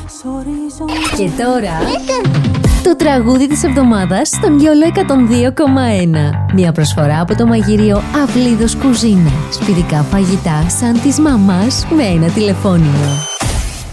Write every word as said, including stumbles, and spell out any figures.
Και τώρα το τραγούδι της εβδομάδας στον Γιόλο εκατόν δύο κόμμα ένα. Μια προσφορά από το μαγειρίο Αυλίδος Κουζίνα. Σπιτικά φαγητά σαν της μαμάς με ένα τηλεφώνημα.